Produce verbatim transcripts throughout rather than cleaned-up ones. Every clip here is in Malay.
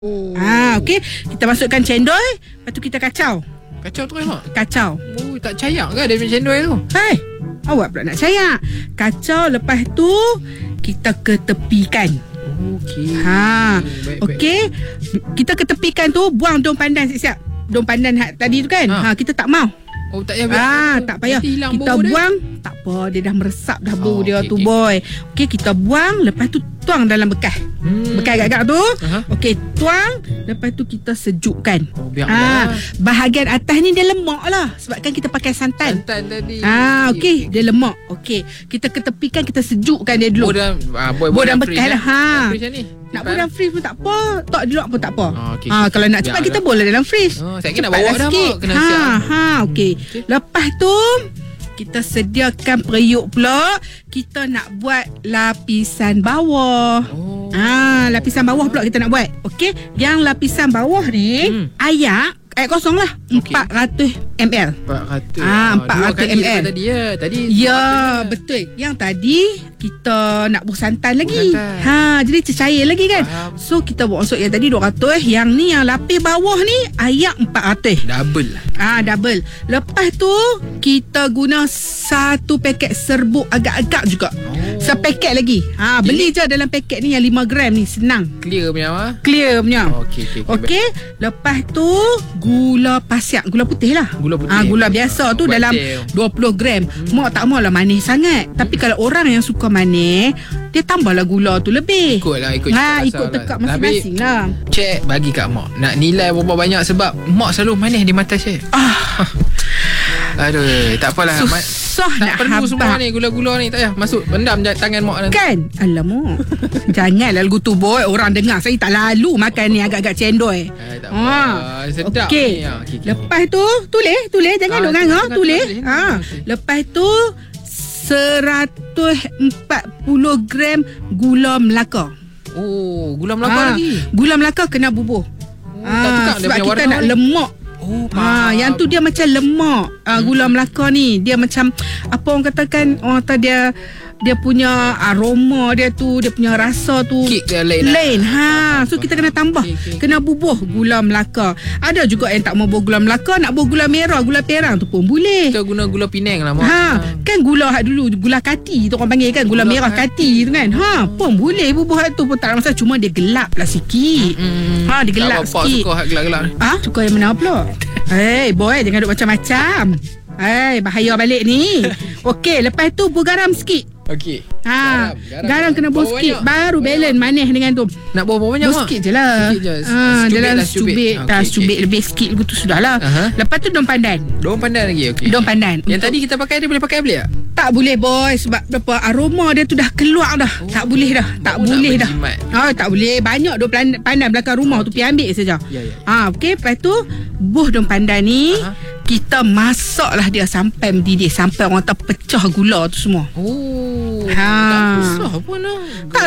Oh. Ah, okey. Kita masukkan cendol, lepas tu kita kacau. Kacau terus mak? Kacau. Oh, tak cayak ke dia punya cendol tu? Hai, awak pula nak cayak. Kacau, lepas tu kita ketepikan. Okey. Ha. Baik, Okey. Kita ketepikan tu, buang daun pandan siap-siap. Daun pandan tadi tu kan. Ha, Ha. kita tak mau. Oh, tak payah. Ah, tak payah. Nanti hilang Kita bau dia. buang, tak apa, dia dah meresap dah bau Oh, dia okey, tu okey. boy. Okey, kita buang, lepas tu tuang dalam bekas. Hmm. Bekas agak-agak tu. Aha. Okey, tuang, lepas tu kita sejukkan. Oh, biar Ah, dah. bahagian atas ni dia lemak lah sebab kan kita pakai santan. Santan tadi. Ah, okey, dia lemak. Okey, kita ketepikan, kita sejukkan dia dulu. Oh, dah ah, boy, Boy boy dan bekas dah. Ha. ni. Nak buat dalam freeze pun tak apa. Tak di luar pun tak apa. Ah, okey, Ah, okey. kalau nak cepat Biar kita lah. boleh dalam freeze. Oh, saya kira nak Cepatlah bawa dah, sikit. mak. Kena ha, siap. ha, okey. Okey. Lepas tu kita sediakan periuk pula. Kita nak buat lapisan bawah. Oh. Ah, lapisan bawah pula kita nak buat. Okey, yang lapisan bawah ni Hmm. ayak ayak kosong lah. Okey. empat ratus mililiter. empat ratus. Ah, empat ratus dua kali mililiter. daripada Tadi ya. Tadi Ya, empat ratus. betul. Yang tadi kita nak buh santan lagi. santan. Ha, jadi tercair lagi kan. Faham. So kita buat masuk yang tadi dua ratus, yang ni yang lapis bawah ni ayak empat ratus. Double lah. Ah, double. Lepas tu kita guna satu paket serbuk agak-agak juga. Oh. Sepaket lagi. Ha, beli je dalam paket ni yang lima gram ni, senang. Clear punya apa? Clear punya. Okey, okey. Okey, lepas tu gula pasiak, gula putih lah. Gula putih. Ah, gula biasa tu Buat dalam teh. dua puluh gram. Hmm. Mak tak maulah manis sangat. Hmm. Tapi kalau orang yang suka manis, dia tambahlah gula tu lebih. Ikutlah, ikut Ha, cakap ikut asal tekak lah. masing-masing Tapi, lah. Cik bagi kat mak. Nak nilai berapa banyak sebab mak selalu manis di mata Cik. Ah, Aduh, tak apalah. Ma- susah tak nak perlu semua habaq. ni gula-gula ni tak payah. Masuk pendam je tangan mak nanti. Kan? Alamak. Janganlah lagu tu boy. Orang dengar saya tak lalu makan ni agak-agak cendol. Eh, tak apa. Sedap Okey. ni. Ha, okey, okey. Lepas tu tulis, tulis jangan Ah, duk nganga, tengah tulis. tulis. Ha. Okey. Lepas tu seratus empat puluh gram gula Melaka. Oh, gula Melaka Ah, lagi. Gula Melaka kena bubuh. Oh, tak tukar dia sebab punya kita warna nak ni. lemak. Oh, Ha, yang tu dia macam lemak. Ah, gula Melaka ni dia macam apa orang katakan, orang kata dia dia punya aroma dia tu, dia punya rasa tu Kick dia lain lah. lain. Ha, so kita kena tambah. Okey, okey. Kena bubuh gula Melaka. Ada juga yang tak mau bubuh gula Melaka, nak bubuh gula merah, gula perang tu pun boleh. Kita guna gula Penang lah mak. Ha, kan gula hak dulu, gula kati tu orang panggil kan, gula, Gula merah kati. kati tu kan. Ha, pun boleh bubuh hak tu pun tak ada masalah, cuma dia gelap lah sikit. Hmm. Ha, dia gelap tak apa, sikit. suka hak gelap-gelap ni. Ah, suka yang mana pula? Hei, boy, jangan duk macam-macam. Hei, bahaya balik ni. Okey, lepas tu buh garam sikit. Okey. Ha, garam, Garam, garam. garam kena buh Bawa sikit, banyak. baru balance manis dengan tu. Nak bawa berapa banyak Buh mak? sikit je lah. Sikit je. Ha, Secubit dalam lah, secubit. secubit, Ah, dah okey, secubit okey. lebih sikit begitu sudahlah. Aha. Lepas tu daun pandan. Daun pandan lagi, okey. Daun pandan. Yang Untuk- tadi kita pakai dia boleh pakai boleh tak? tak boleh boy, sebab apa, aroma dia tu dah keluar dah. Oh, tak boleh dah. Tak baru nak boleh dah. berjimat. Ah, tak boleh. Banyak daun pan- pandan belakang rumah tu, pergi ambil saja. Ya, ya. Ah, okey, lepas tu buh daun pandan ni Aha. kita masaklah dia sampai mendidih, sampai orang terpecah gula tu semua. Oh. Ha. Tak susah pun lah. Tak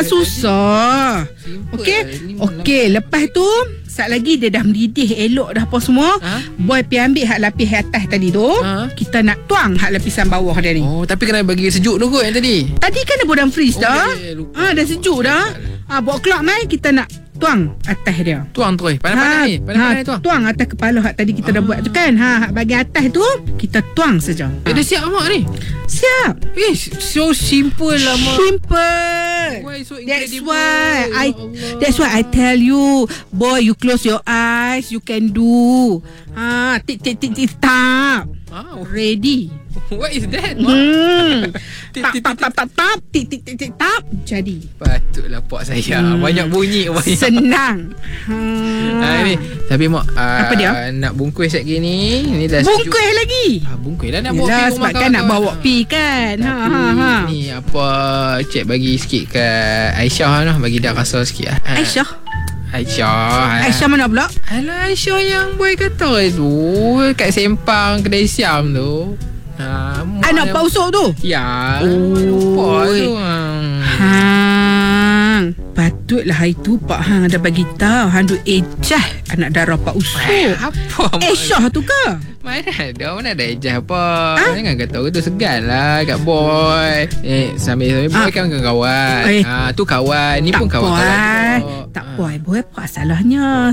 susah. Simple Okey. lah. Lima, Okey, lepas tu sat lagi dia dah mendidih elok dah apa semua. Ha? Boy pergi ambil hak lapis atas tadi tu. Ha? Kita nak tuang hak lapisan bawah dia ni. Oh, tapi kena bagi sejuk dulu kot yang tadi. Tadi kan dah dalam freeze Oh, dah. ya, ya, lupa. Ah, dah sejuk dah. Ah, buat kelak mai kita nak tuang atas dia. Tuang terus. Panas-panas ni. Panas-panas ni tuang. tuang atas kepala hak tadi kita dah Ah. buat tu kan. Ha, hak bahagian atas tu kita tuang saja. Eh, dah siap mak ni. Siap. Eh, so simple lah mak. Simple. Why so That's incredible? why I Ya Allah. That's why I tell you, boy, you close your eyes, you can do. Ha, tik tik tik tik tap. Ah, Ready. what is that mak? Hmm. Tik, Tap tik, tap tap tap tap, tik tik tik tik tap. Jadi. Patutlah pak saya. Hmm. Banyak bunyi banyak. Senang. Ah, Ha. ni. Tapi mak ah, Apa dia? nak bungkus sekejap gini. Ni dah sejuk. Bungkus lagi. Ah, bungkus lah nak bawa Yelah, pergi sebab rumah kan nak kawan-kawan. bawa pi kan. Ha Tapi ha ha. ni apa, cik bagi sikit kat Aisyah lah, bagi dah rasa sikit lah. Ah, Aisyah. Aisyah. Aisyah mana pula? Alah, Aisyah yang boy kata tu kat Sempang kedai Siam tu. Ha, mak Anak yang- Pak Usok tu. Ya. Oh. Lupa tu. Ha. Hang. Pat Patutlah hari tu Pak Hang ada bagi tahu Hang duk ejah anak dara Pak Usop. Apa Eh Syah tu ke? Mana ada, mana ada ejah apa. Ha? Jangan kata orang tu segan lah kat boy. Eh, sambil-sambil boy ha? kan kawan. Eh. Ha, tu kawan, ni Tak pun kawan. puai. kawan Tak puai boy, apa salahnya?